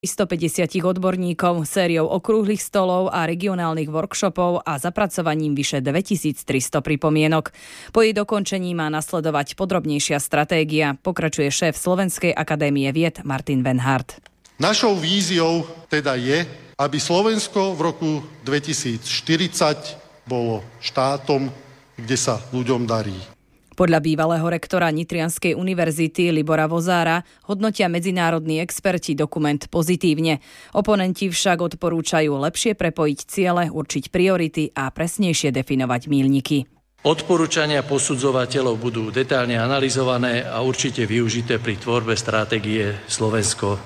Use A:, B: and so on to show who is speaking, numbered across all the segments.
A: 150 odborníkov, sériou okrúhlych stolov a regionálnych workshopov a zapracovaním vyše 2300 pripomienok. Po jej dokončení má nasledovať podrobnejšia stratégia, pokračuje šéf Slovenskej akadémie vied Martin Venhart.
B: Našou víziou teda je, aby Slovensko v roku 2040 bolo štátom, kde sa ľuďom darí.
A: Podľa bývalého rektora Nitrianskej univerzity Libora Vozára hodnotia medzinárodní experti dokument pozitívne. Oponenti však odporúčajú lepšie prepojiť ciele, určiť priority a presnejšie definovať míľniky.
C: Odporúčania posudzovateľov budú detailne analyzované a určite využité pri tvorbe stratégie Slovensko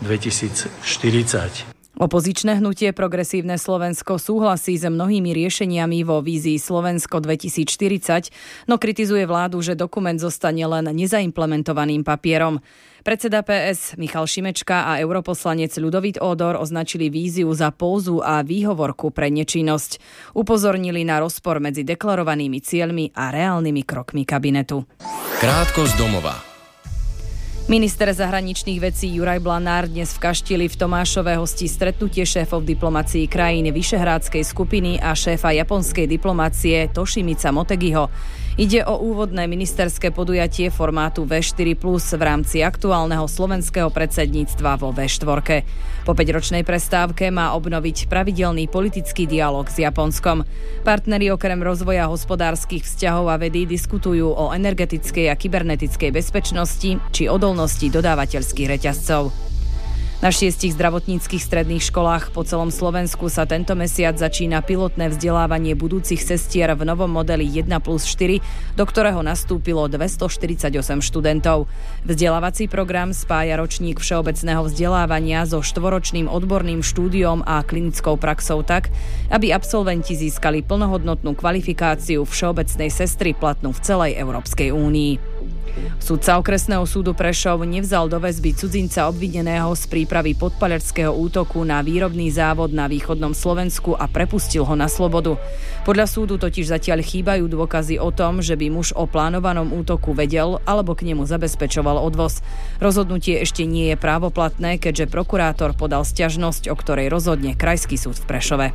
C: 2040.
A: Opozičné hnutie Progresívne Slovensko súhlasí s mnohými riešeniami vo vízii Slovensko 2040, no kritizuje vládu, že dokument zostane len nezaimplementovaným papierom. Predseda PS Michal Šimečka a europoslanec Ľudovít Ódor označili víziu za pózu a výhovorku pre nečinnosť. Upozornili na rozpor medzi deklarovanými cieľmi a reálnymi krokmi kabinetu.
D: Krátko z domova.
A: Minister zahraničných vecí Juraj Blanár dnes v Kaštili v Tomášove hostí stretnutie šéfov diplomácií krajín Vyšehrádskej skupiny a šéfa japonskej diplomácie Toshimica Motegiho. Ide o úvodné ministerské podujatie formátu V4+, v rámci aktuálneho slovenského predsedníctva vo V4. Po 5-ročnej prestávke má obnoviť pravidelný politický dialog s Japonskom. Partneri okrem rozvoja hospodárskych vzťahov a vedy diskutujú o energetickej a kybernetickej bezpečnosti či odolnosti dodávateľských reťazcov. Na 6 zdravotníckych stredných školách po celom Slovensku sa tento mesiac začína pilotné vzdelávanie budúcich sestier v novom modeli 1+4, do ktorého nastúpilo 248 študentov. Vzdelávací program spája ročník všeobecného vzdelávania so 4-ročným odborným štúdiom a klinickou praxou tak, aby absolventi získali plnohodnotnú kvalifikáciu všeobecnej sestry platnú v celej Európskej únii. Sudca okresného súdu Prešov nevzal do väzby cudzinca obvineného z prípravy podpaľačského útoku na výrobný závod na východnom Slovensku a prepustil ho na slobodu. Podľa súdu totiž zatiaľ chýbajú dôkazy o tom, že by muž o plánovanom útoku vedel alebo k nemu zabezpečoval odvoz. Rozhodnutie ešte nie je právoplatné, keďže prokurátor podal sťažnosť, o ktorej rozhodne Krajský súd v Prešove.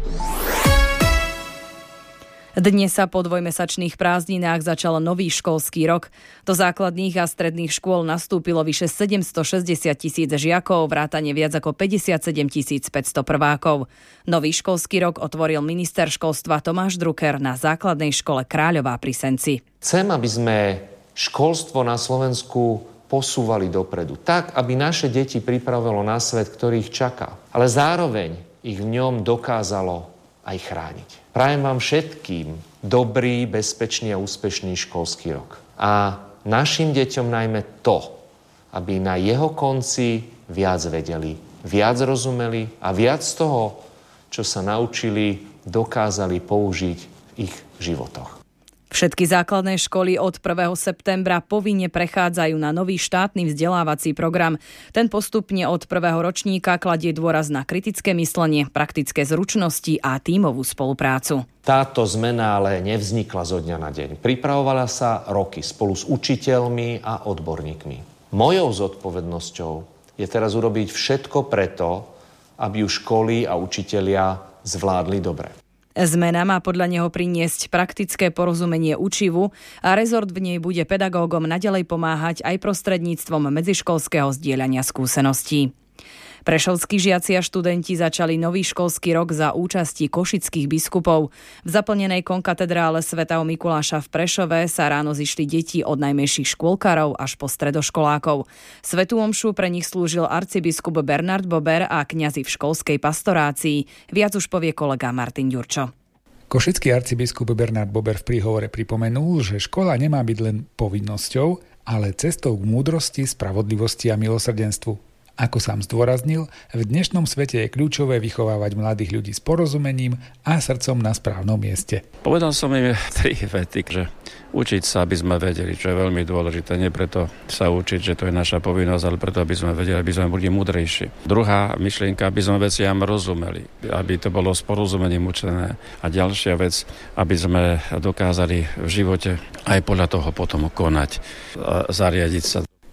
A: Dnes sa po dvojmesačných prázdninách začal nový školský rok. Do základných a stredných škôl nastúpilo vyše 760 000 žiakov, vrátane viac ako 57 500 prvákov. Nový školský rok otvoril minister školstva Tomáš Drucker na základnej škole Kráľová pri Senci.
E: Chcem, aby sme školstvo na Slovensku posúvali dopredu, tak, aby naše deti pripravilo na svet, ktorý ich čaká, ale zároveň ich v ňom dokázalo aj chrániť. Prajem vám všetkým dobrý, bezpečný a úspešný školský rok. A našim deťom najmä to, aby na jeho konci viac vedeli, viac rozumeli a viac z toho, čo sa naučili, dokázali použiť v ich životoch.
A: Všetky základné školy od 1. septembra povinne prechádzajú na nový štátny vzdelávací program. Ten postupne od prvého ročníka kladie dôraz na kritické myslenie, praktické zručnosti a tímovú spoluprácu.
E: Táto zmena ale nevznikla zo dňa na deň. Pripravovala sa roky spolu s učiteľmi a odborníkmi. Mojou zodpovednosťou je teraz urobiť všetko preto, aby ju školy a učitelia zvládli dobre.
A: Zmena má podľa neho priniesť praktické porozumenie učivu a rezort v nej bude pedagógom naďalej pomáhať aj prostredníctvom medziškolského zdieľania skúseností. Prešovskí žiaci a študenti začali nový školský rok za účasti košických biskupov. V zaplnenej konkatedrále svätého Mikuláša v Prešove sa ráno zišli deti od najmenších škôlkarov až po stredoškolákov. Svätú omšu pre nich slúžil arcibiskup Bernard Bober a kňazi v školskej pastorácii. Viac už povie kolega Martin Ďurčo.
F: Košický arcibiskup Bernard Bober v príhovore pripomenul, že škola nemá byť len povinnosťou, ale cestou k múdrosti, spravodlivosti a milosrdenstvu. Ako sám zdôraznil, v dnešnom svete je kľúčové vychovávať mladých ľudí s porozumením a srdcom na správnom mieste.
G: Povedal som im 3 vety, že učiť sa, aby sme vedeli, čo je veľmi dôležité. Nie preto sa učiť, že to je naša povinnosť, ale preto, aby sme vedeli, aby sme boli múdrejší. Druhá myšlienka, aby sme veciam rozumeli, aby to bolo s porozumením učené. A ďalšia vec, aby sme dokázali v živote aj podľa toho potom konať, zariadiť sa.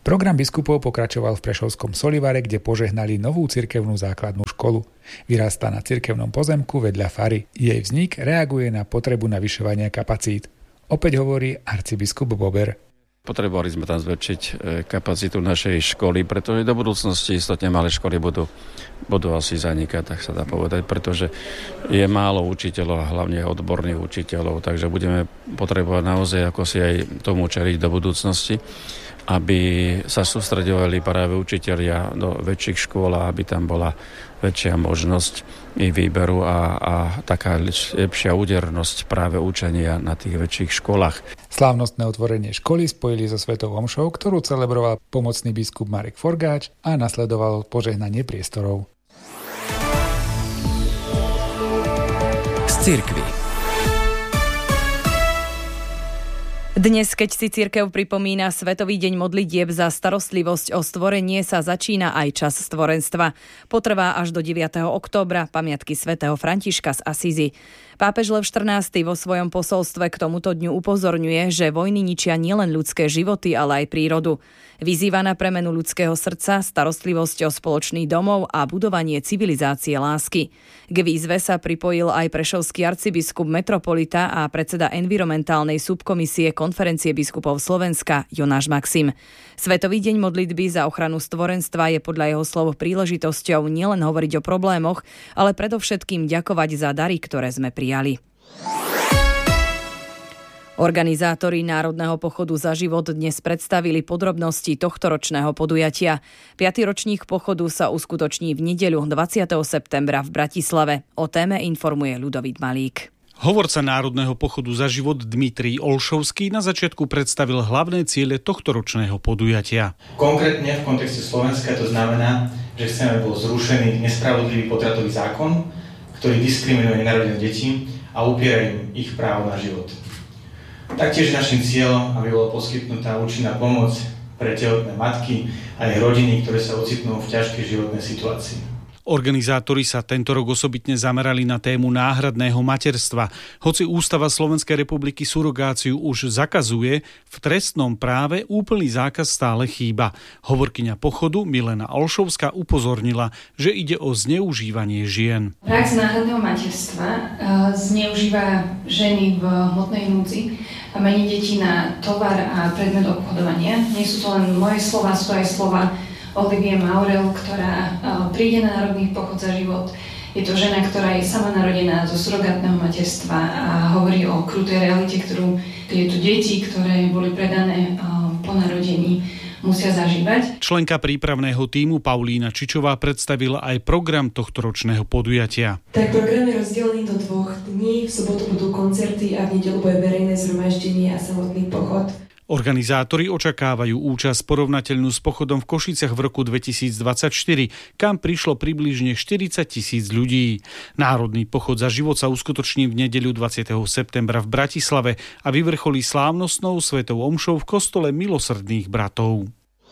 F: Program biskupov pokračoval v prešovskom Solivare, kde požehnali novú cirkevnú základnú školu. Vyrastá na cirkevnom pozemku vedľa fary. Jej vznik reaguje na potrebu navyšovania kapacít. Opäť hovorí arcibiskup Bober.
G: Potrebovali sme tam zväčšiť kapacitu našej školy, pretože do budúcnosti istotne malé školy budú asi zanikať, tak sa dá povedať, pretože je málo učiteľov a hlavne odborných učiteľov, takže budeme potrebovať naozaj ako si aj tomu čeliť do budúcnosti, aby sa sústredovali práve učitelia do väčších škôl a aby tam bola väčšia možnosť ich výberu a taká lepšia údernosť práve učenia na tých väčších školách.
F: Slávnostné otvorenie školy spojili so svetou omšou, ktorú celebroval pomocný biskup Marek Forgáč a nasledovalo požehnanie priestorov.
D: Z cirkvi.
A: Dnes, keď si cirkev pripomína Svetový deň modlitieb za starostlivosť o stvorenie, sa začína aj čas stvorenstva. Potrvá až do 9. októbra, pamiatky svätého Františka z Asízy. Pápež Lev XIV vo svojom posolstve k tomuto dňu upozorňuje, že vojny ničia nielen ľudské životy, ale aj prírodu. Vyzýva na premenu ľudského srdca, starostlivosť o spoločný domov a budovanie civilizácie lásky. K výzve sa pripojil aj prešovský arcibiskup metropolita a predseda environmentálnej subkomisie Konferencie biskupov Slovenska Jonáš Maxim. Svetový deň modlitby za ochranu stvorenstva je podľa jeho slov príležitosťou nielen hovoriť o problémoch, ale predovšetkým ďakovať za dary, ktoré sme prijali. Organizátori Národného pochodu za život dnes predstavili podrobnosti tohtoročného podujatia. 5. ročník pochodu sa uskutoční v nedeľu 20. septembra v Bratislave. O téme informuje Ľudovít Malík.
H: Hovorca Národného pochodu za život Dmitrij Olšovský na začiatku predstavil hlavné ciele tohtoročného podujatia.
I: Konkrétne v kontexte Slovenska to znamená, že chceme, aby bol zrušený nespravodlivý potratový zákon, ktorý diskriminuje nenarodené deti a upiera im ich právo na život. Taktiež našim cieľom, aby bola poskytnutá účinná pomoc pre tehotné matky a ich rodiny, ktoré sa ocitnú v ťažkej životnej situácii.
H: Organizátori sa tento rok osobitne zamerali na tému náhradného materstva. Hoci Ústava Slovenskej republiky surogáciu už zakazuje, v trestnom práve úplný zákaz stále chýba. Hovorkyňa pochodu Milena Olšovská upozornila, že ide o zneužívanie žien.
J: Prax náhradného materstva zneužíva ženy v hmotnej núdzi a mení deti na tovar a predmet obchodovania. Nie sú to len moje slova, sú to aj slova Olivie Maurel, ktorá príde na Národný pochod za život. Je to žena, ktorá je sama narodená zo surogátneho materstva a hovorí o krutej realite, keď je tu deti, ktoré boli predané po narodení, musia zažívať.
H: Členka prípravného tímu Paulína Čičová predstavila aj program tohtoročného podujatia.
K: Tak program je rozdelený do 2 dní. V sobotu budú koncerty a v nedeľu bude verejné zhromaždenie a samotný pochod.
H: Organizátori očakávajú účasť porovnateľnú s pochodom v Košiciach v roku 2024, kam prišlo približne 40 000 ľudí. Národný pochod za život sa uskutoční v nedeľu 20. septembra v Bratislave a vyvrcholí slávnostnou svetou omšou v kostole Milosrdných bratov.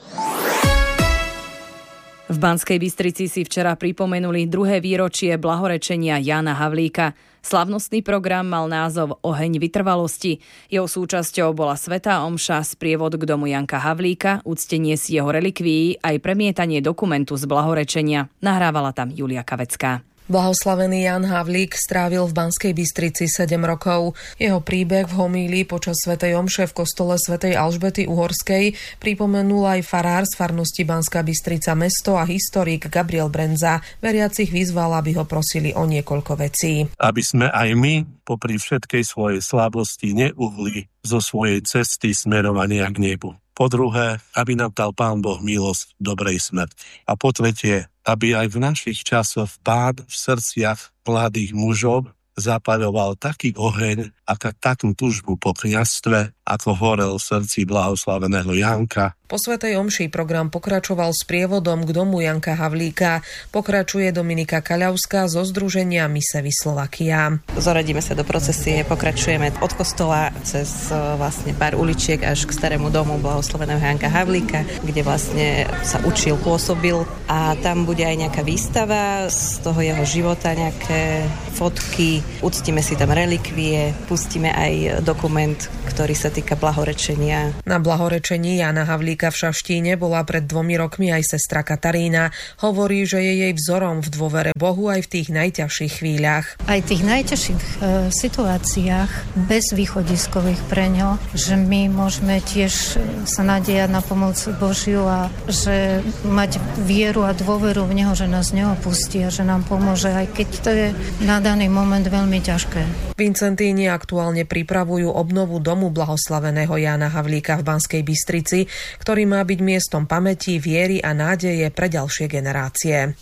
A: V Banskej Bystrici si včera pripomenuli 2. výročie blahorečenia Jána Havlíka. Slávnostný program mal názov Oheň vytrvalosti. Jeho súčasťou bola svätá omša, sprievod k domu Janka Havlíka, uctenie si jeho relikvií aj premietanie dokumentu z blahorečenia. Nahrávala tam Julia Kavecká.
L: Blahoslavený Ján Havlík strávil v Banskej Bystrici 7 rokov. Jeho príbeh v homílii počas svätej omše v kostole svätej Alžbety Uhorskej pripomenul aj farár z farnosti Banská Bystrica mesto a historik Gabriel Brenza. Veriacich vyzval, aby ho prosili o niekoľko vecí.
M: Aby sme aj my, popri všetkej svojej slabosti, neuhli zo svojej cesty smerovania k nebu. Po druhé, aby nám dal Pán Boh milosť dobrej smrti. A po tretie, aby aj v našich časoch Pán v srdciach mladých mužov zapaľoval taký oheň a takú tužbu po kňazstve, ako horel v srdci blahoslaveného Janka.
L: Po svätej omši program pokračoval s prievodom k domu Janka Havlíka. Pokračuje Dominika Kaľavská zo združenia Misevy Slovakia.
N: Zoradíme sa do procesie, pokračujeme od kostola cez vlastne pár uličiek až k starému domu blahoslaveného Janka Havlíka, kde vlastne sa učil, pôsobil, a tam bude aj nejaká výstava z toho jeho života, nejaké fotky, uctíme si tam relikvie, pustíme aj dokument, ktorý sa týka blahorečenia.
L: Na blahorečení Jána Havlíka Havlíka v Šaštíne bola pred 2 rokmi aj sestra Katarína. Hovorí, že je jej vzorom v dôvere Bohu aj v tých najťažších chvíľach.
O: Aj v tých najťažších situáciách bez východiskových pre ňo, že my môžeme tiež sa nádejať na pomoc Božiu a že mať vieru a dôveru v Neho, že nás neopustí a že nám pomôže, aj keď to je na daný moment veľmi ťažké.
L: Vincentíni aktuálne pripravujú obnovu domu blahoslaveného Jána Havlíka v Banskej Bystrici, ktorý má byť miestom pamäti, viery a nádeje pre ďalšie generácie.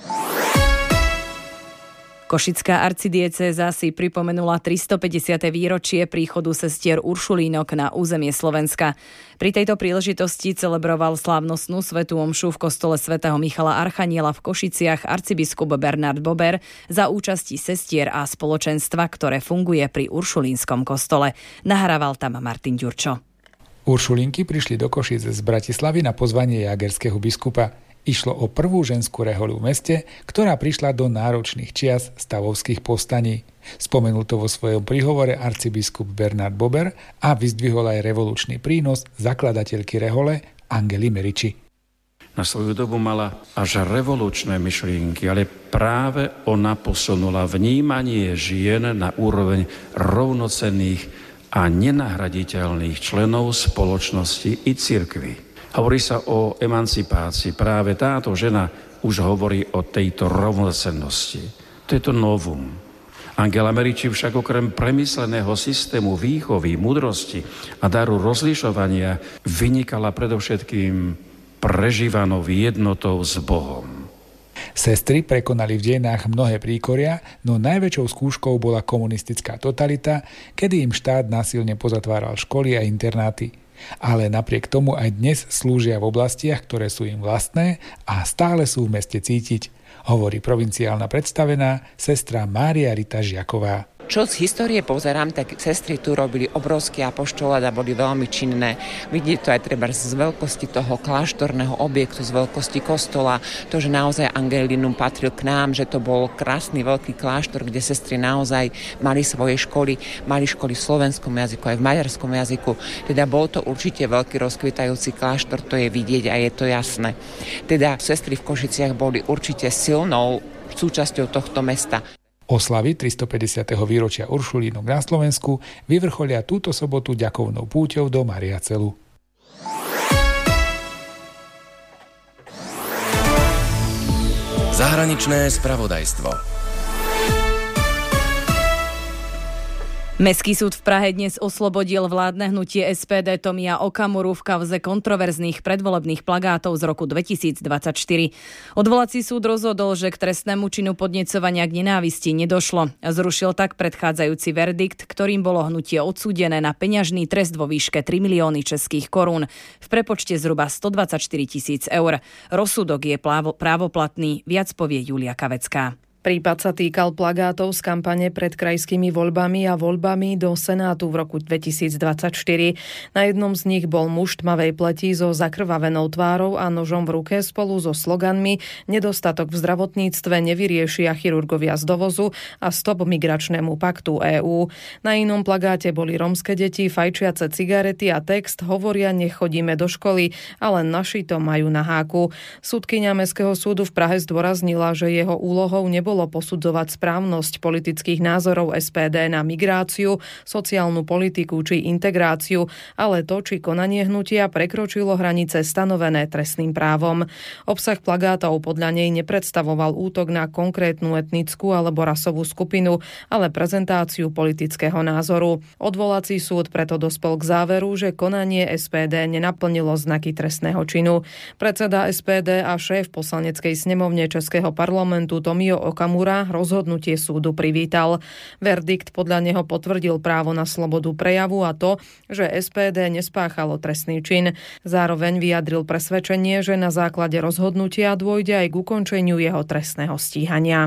A: Košická arcidiecéza si pripomenula 350. výročie príchodu sestier Uršulínok na územie Slovenska. Pri tejto príležitosti celebroval slávnostnú svätú omšu v kostole svätého Michala Archaniela v Košiciach arcibiskup Bernard Bober za účasti sestier a spoločenstva, ktoré funguje pri Uršulínskom kostole. Nahrával tam Martin Ďurčo.
F: Uršulínky prišli do Košic z Bratislavy na pozvanie jagerského biskupa. Išlo o prvú ženskú rehoľu v meste, ktorá prišla do náročných čias stavovských povstaní. Spomenul to vo svojom príhovore arcibiskup Bernard Bober a vyzdvihol aj revolučný prínos zakladateľky rehole Angely Meriči.
G: Na svoju dobu mala až revolučné myšlienky, ale práve ona posunula vnímanie žien na úroveň rovnocenných a nenahraditeľných členov spoločnosti i cirkvi. Hovorí sa o emancipácii. Práve táto žena už hovorí o tejto rovnocennosti. To je to novum. Angela Meriči však okrem premysleného systému výchovy, múdrosti a daru rozlišovania vynikala predovšetkým prežívanou jednotou s Bohom.
F: Sestry prekonali v dejinách mnohé príkoria, no najväčšou skúškou bola komunistická totalita, kedy im štát násilne pozatváral školy a internáty. Ale napriek tomu aj dnes slúžia v oblastiach, ktoré sú im vlastné a stále sú v meste cítiť, hovorí provinciálna predstavená sestra Mária Rita Žiaková.
P: Čo z histórie pozerám, tak sestry tu robili obrovský apoštolát a boli veľmi činné. Vidíte to aj treba z veľkosti toho kláštorného objektu, z veľkosti kostola, to, že naozaj Angelinum patril k nám, že to bol krásny veľký kláštor, kde sestry naozaj mali svoje školy, mali školy v slovenskom jazyku, aj v maďarskom jazyku. Teda bol to určite veľký rozkvitajúci kláštor, to je vidieť a je to jasné. Teda sestry v Košiciach boli určite silnou súčasťou tohto mesta.
F: Oslavy 350. výročia Uršulínok na Slovensku vyvrcholia túto sobotu ďakovnou púťou do Mariacelu.
D: Zahraničné spravodajstvo.
A: Mestský súd v Prahe dnes oslobodil vládne hnutie SPD Tomia Okamuru v kauze kontroverzných predvolebných plagátov z roku 2024. Odvolací súd rozhodol, že k trestnému činu podnecovania k nenávisti nedošlo. Zrušil tak predchádzajúci verdikt, ktorým bolo hnutie odsúdené na peňažný trest vo výške 3 milióny českých korún, v prepočte zhruba 124 000 eur. Rozsudok je právoplatný, viac povie Julia Kavecká.
L: Prípad sa týkal plagátov z kampane pred krajskými voľbami a voľbami do Senátu v roku 2024. Na jednom z nich bol muž tmavej pleti so zakrvavenou tvárou a nožom v ruke spolu so sloganmi "Nedostatok v zdravotníctve nevyriešia chirurgovia z dovozu" a "Stop migračnému paktu EÚ". Na inom plagáte boli rómske deti, fajčiace cigarety a text "Hovoria, nechodíme do školy, ale naši to majú na háku". Sudkyňa Mestského súdu v Prahe zdôraznila, že jeho úlohou nebolo posudzovať správnosť politických názorov SPD na migráciu, sociálnu politiku či integráciu, ale to, či konanie hnutia prekročilo hranice stanovené trestným právom. Obsah plagátov podľa nej nepredstavoval útok na konkrétnu etnickú alebo rasovú skupinu, ale prezentáciu politického názoru. Odvolací súd preto dospel k záveru, že konanie SPD nenaplnilo znaky trestného činu. Predseda SPD a šéf poslaneckej snemovne Českého parlamentu Tomio Okamura rozhodnutie súdu privítal. Verdikt podľa neho potvrdil právo na slobodu prejavu a to, že SPD nespáchalo trestný čin. Zároveň vyjadril presvedčenie, že na základe rozhodnutia dôjde aj k ukončeniu jeho trestného stíhania.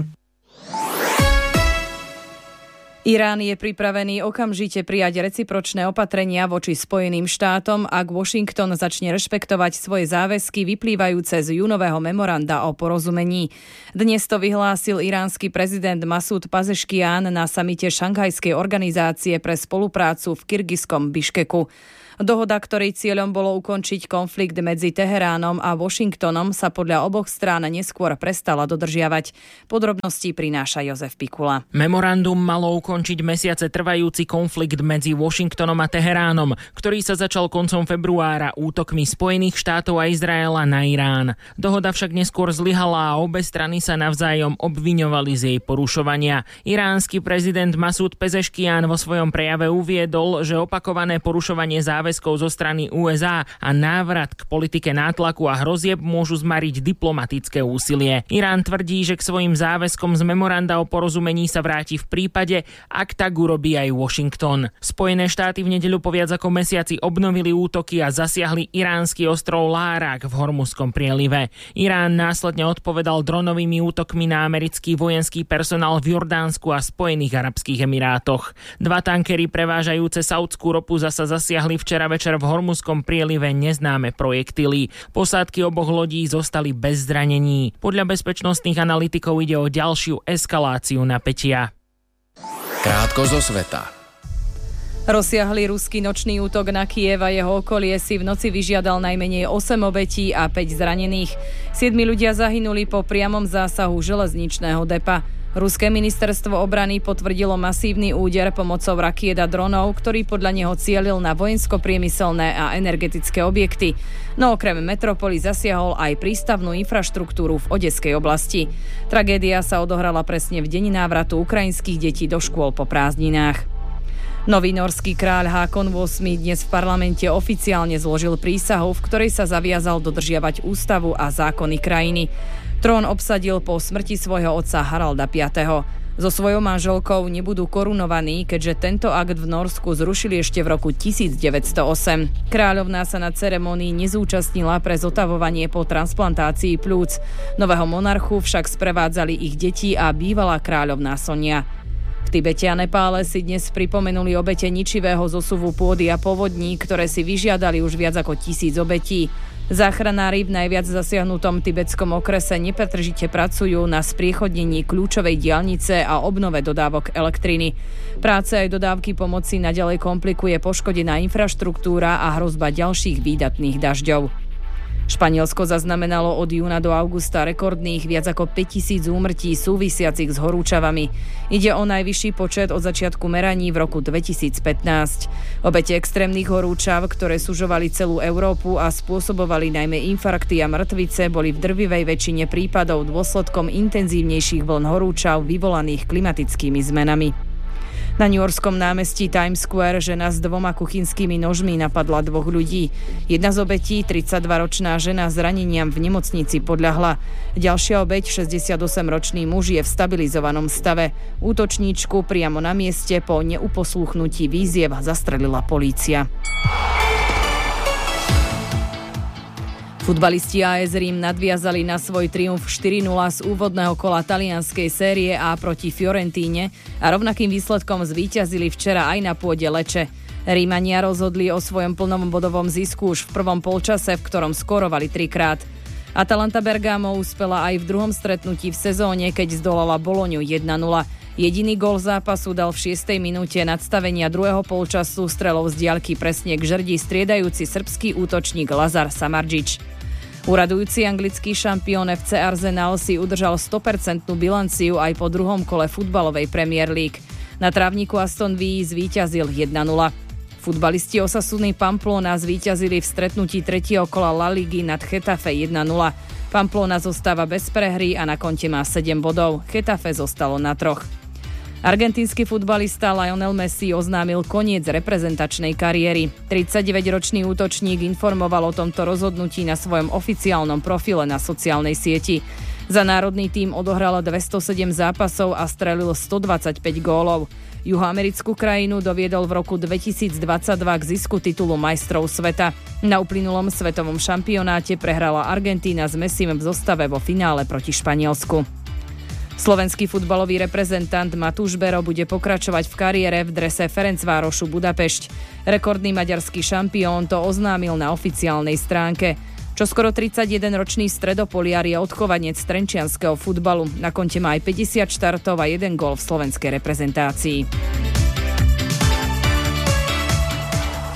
A: Irán je pripravený okamžite prijať recipročné opatrenia voči Spojeným štátom, ak Washington začne rešpektovať svoje záväzky vyplývajúce z júnového memoranda o porozumení. Dnes to vyhlásil iránsky prezident Masúd Pazeškián na samite Šanghajskej organizácie pre spoluprácu v Kyrgyzskom Biškeku. Dohoda, ktorej cieľom bolo ukončiť konflikt medzi Teheránom a Washingtonom, sa podľa oboch strán neskôr prestala dodržiavať. Podrobnosti prináša Jozef Pikula.
Q: Memorandum malo ukončiť mesiace trvajúci konflikt medzi Washingtonom a Teheránom, ktorý sa začal koncom februára útokmi Spojených štátov a Izraela na Irán. Dohoda však neskôr zlyhala a obe strany sa navzájom obviňovali z jej porušovania. Iránsky prezident Masúd Pezeškian vo svojom prejave uviedol, že opakované porušovanie záväzkov zo strany USA a návrat k politike nátlaku a hrozieb môžu zmariť diplomatické úsilie. Irán tvrdí, že k svojim záväzkom z memoranda o porozumení sa vráti v prípade, ak tak urobí aj Washington. Spojené štáty v nedeľu po viac ako mesiaci obnovili útoky a zasiahli iránsky ostrov Lárák v Hormuzskom prielive. Irán následne odpovedal dronovými útokmi na americký vojenský personál v Jordánsku a Spojených arabských emirátoch. 2 tankery prevážajúce saúdskú ropu zasa zasiahli včera večer v Hormuzskom prielive neznáme projektily. Posádky oboch lodí zostali bez zranení. Podľa bezpečnostných analytikov ide o ďalšiu eskaláciu napätia.
D: Krátko zo sveta.
A: Rozsiahly ruský nočný útok na Kyjev a jeho okolie si v noci vyžiadal najmenej 8 obetí a 5 zranených. 7 ľudia zahynuli po priamom zásahu železničného depa. Ruské ministerstvo obrany potvrdilo masívny úder pomocou rakiet a dronov, ktorý podľa neho cielil na vojensko-priemyselné a energetické objekty. No okrem metropoly zasiahol aj prístavnú infraštruktúru v Odeskej oblasti. Tragédia sa odohrala presne v deň návratu ukrajinských detí do škôl po prázdninách. Nový norský kráľ Hákon VIII dnes v parlamente oficiálne zložil prísahu, v ktorej sa zaviazal dodržiavať ústavu a zákony krajiny. Trón obsadil po smrti svojho otca Haralda V. So svojou manželkou nebudú korunovaní, keďže tento akt v Norsku zrušili ešte v roku 1908. Kráľovná sa na ceremonii nezúčastnila pre zotavovanie po transplantácii plúc. Nového monarchu však sprevádzali ich deti a bývalá kráľovná Sonia. V Tibete a Nepále si dnes pripomenuli obete ničivého zosuvu pôdy a povodní, ktoré si vyžiadali už viac ako 1000 obetí. Záchranári v najviac zasiahnutom tibetskom okrese nepretržite pracujú na spriechodnení kľúčovej diaľnice a obnove dodávok elektriny. Práce aj dodávky pomoci naďalej komplikuje poškodená infraštruktúra a hrozba ďalších výdatných dažďov. Španielsko zaznamenalo od júna do augusta rekordných viac ako 5000 úmrtí súvisiacich s horúčavami. Ide o najvyšší počet od začiatku meraní v roku 2015. Obete extrémnych horúčav, ktoré sužovali celú Európu a spôsobovali najmä infarkty a mŕtvice, boli v drvivej väčšine prípadov dôsledkom intenzívnejších vln horúčav vyvolaných klimatickými zmenami. Na newyorskom námestí Times Square žena s 2 kuchynskými nožmi napadla 2 ľudí. Jedna z obetí, 32-ročná žena s raneniam v nemocnici, podľahla. Ďalšia obeť, 68-ročný muž, je v stabilizovanom stave. Útočníčku priamo na mieste po neuposluchnutí výziev zastrelila polícia. Futbalisti AS Rím nadviazali na svoj triumf 4-0 z úvodného kola talianskej série A proti Fiorentíne a rovnakým výsledkom zvíťazili včera aj na pôde Leče. Rímania rozhodli o svojom plnom bodovom zisku už v prvom polčase, v ktorom skorovali 3-krát. Atalanta Bergamo uspela aj v druhom stretnutí v sezóne, keď zdolala Boloňu 1-0. Jediný gól zápasu dal v 6. minúte nadstavenia druhého polčasu strelou z diaľky presne k žrdi striedajúci srbský útočník Lazar Samardžič. Uradujúci anglický šampión FC Arsenal si udržal 100% bilanciu aj po druhom kole futbalovej Premier League. Na trávniku Aston Villa zvíťazil 1-0. Futbalisti Osasuny Pamplona zvíťazili v stretnutí tretieho kola La Ligy nad Getafe 1-0. Pamplona zostáva bez prehry a na konte má 7 bodov. Getafe zostalo na 3. Argentínsky futbalista Lionel Messi oznámil koniec reprezentačnej kariéry. 39-ročný útočník informoval o tomto rozhodnutí na svojom oficiálnom profile na sociálnej sieti. Za národný tím odohral 207 zápasov a strelil 125 gólov. Juhoamerickú krajinu doviedol v roku 2022 k zisku titulu majstrov sveta. Na uplynulom svetovom šampionáte prehrala Argentína s Messim v zostave vo finále proti Španielsku. Slovenský futbalový reprezentant Matúš Bero bude pokračovať v kariére v drese Ferencvárošu Budapešť. Rekordný maďarský šampión to oznámil na oficiálnej stránke. Čoskoro 31-ročný stredopoliar je odchovanec trenčianskeho futbalu. Na konte má aj 50 štartov a 1 gól v slovenskej reprezentácii.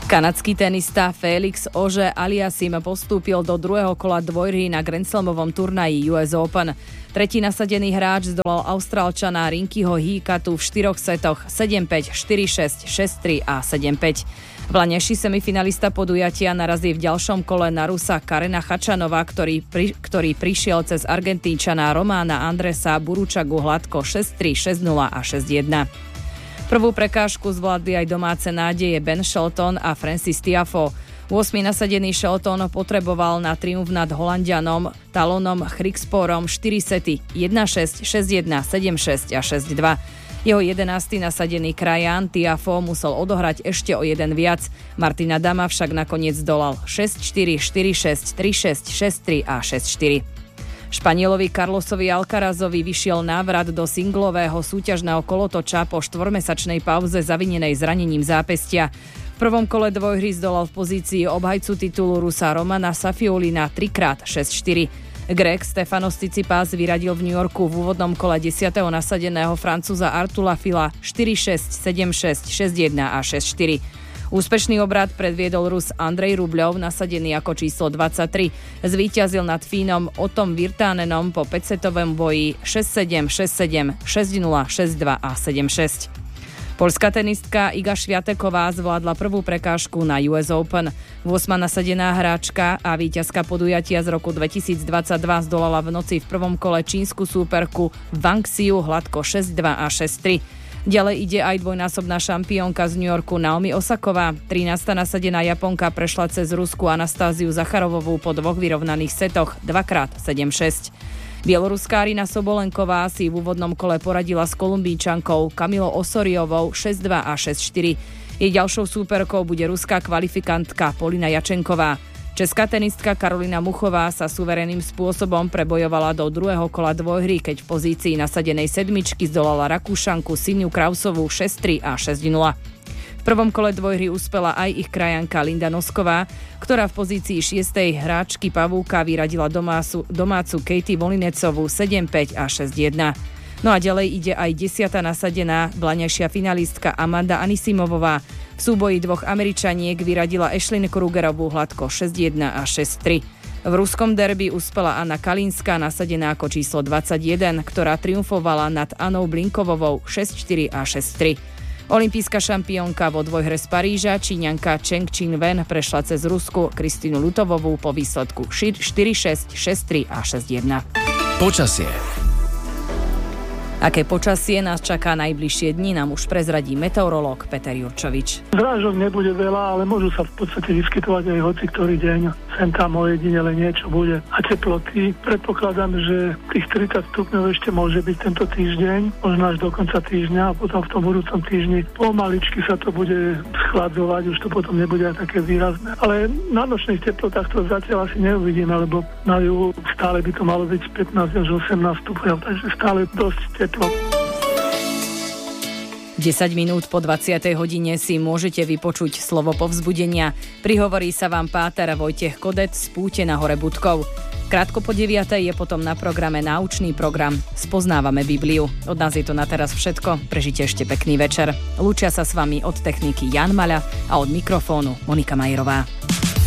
A: Kanadský tenista Félix Auger-Aliassime postúpil do druhého kola dvojhry na Grand Slamovom turnaji US Open. Tretí nasadený hráč zdolal Austrálčana Rinkyho Hikatu v 4 setoch 7-5, 4-6, 6-3 a 7-5. Vlaňajší semifinalista podujatia narazí v ďalšom kole na Rusa Karena Chačanova, ktorý prišiel cez Argentínčana Romána Andresa Buručagu hladko 6-3, 6-0 a 6-1. Prvú prekážku zvládli aj domáce nádeje Ben Shelton a Francis Tiafoe. 8. nasadený Shelton potreboval na triumf nad Holanďanom Talonom Hriksporom 4 sety 1-6, 6-1, 7-6 a 6-2. Jeho 11. nasadený krajan Tiafoe musel odohrať ešte o jeden viac. Martina Dama však nakoniec dolal 6-4, 4-6, 3-6, 6-3 a 6-4. Španielovi Carlosovi Alcarazovi vyšiel návrat do singlového súťažného kolotoča po 4-mesačnej pauze zavinenej zranením zápestia. V prvom kole dvojhry zdolal v pozícii obhajcu titulu Rusa Romana Safiulina 3x6-4. Grek Stefanos Tsitsipas vyradil v New Yorku v úvodnom kole 10. nasadeného Francúza Artula Fila 4-6, 7-6, 6-1 a 6-4. Úspešný obrat predviedol Rus Andrej Rubľov, nasadený ako číslo 23. Zvíťazil nad Fínom Otom Virtanenom po 5-setovom boji 6-7, 6-7, 6-0, 6-2 a 7-6. Poľská tenistka Iga Swiateková zvládla prvú prekážku na US Open. 8. nasadená hráčka a víťazka podujatia z roku 2022 zdolala v noci v prvom kole čínsku súperku Wang Xiu hladko 6-2 a 6-3. Ďalej ide aj dvojnásobná šampiónka z New Yorku Naomi Osaková. 13. nasadená Japonka prešla cez Rusku Anastáziu Zacharovovú po dvoch vyrovnaných setoch 2x7-6. Bieloruská Arina Sobolenková si v úvodnom kole poradila s Kolumbíčankou Kamilou Osoriovou 6-2 a 6-4. Jej ďalšou súperkou bude ruská kvalifikantka Polina Jačenková. Česká tenistka Karolina Muchová sa suverénnym spôsobom prebojovala do druhého kola dvojhry, keď v pozícii nasadenej sedmičky zdolala Rakúšanku Siniu Krausovú 6-3 a 6-0. V prvom kole dvojhry uspela aj ich krajanka Linda Nosková, ktorá v pozícii 6. hráčky pavúka vyradila domácu Katie Volinecovú 7-5 a 6-1. No a ďalej ide aj 10. nasadená vlaňajšia finalistka Amanda Anisimovová. V súboji dvoch Američaniek vyradila Ashlyn Krugerovú hladko 6-1 a 6-3. V ruskom derby uspela Anna Kalinská, nasadená ako číslo 21, ktorá triumfovala nad Anou Blinkovovou 6-4 a 6-3. Olympijská šampiónka vo dvojhre z Paríža, Číňanka Cheng Qin-wen prešla cez Rusku Kristínu Lutovovú po výsledku 4-6, 6-3 a 6-1.
D: Počasie.
A: Aké počasie nás čaká najbližšie dni, nám už prezradí meteorológ Peter Jurčovič.
R: Zrážok nebude veľa, ale môžu sa v podstate vyskytovať aj hoci ktorý deň. Sem tam ojedinele niečo bude. A teploty, predpokladám, že tých 30 stupňov ešte môže byť tento týždeň, možno až do konca týždňa a potom v tom budúcom týždni pomaličky sa to bude schladzovať, už to potom nebude aj také výrazné. Ale na nočných teplotách to zatiaľ asi neuvidíme, lebo na juhu stále by to malo byť 15 až 18 stupňov, takže stále dosť teplo.
A: 10 minút po 20. hodine si môžete vypočuť slovo povzbudenia. Prihovorí sa vám páter Vojtech Kodec z Púte na hore Budkov. Krátko po 9. je potom na programe náučný program Spoznávame Bibliu. Od nás je to na teraz všetko. Prežite ešte pekný večer. Lúčia sa s vami od techniky Jan Maľa a od mikrofónu Monika Majerová.